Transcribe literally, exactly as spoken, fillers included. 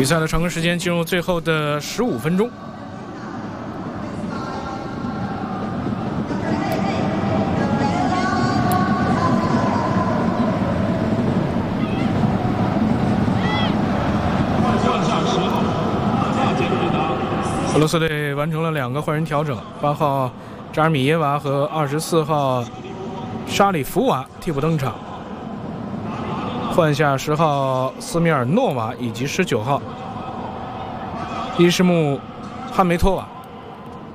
比赛的常规时间进入最后的十五分钟。俄罗斯队完成了两个换人调整，八号扎尔米耶娃和二十四号沙里弗娃替补登场，换下十号斯米尔诺娃以及十九号伊什木哈梅托娃。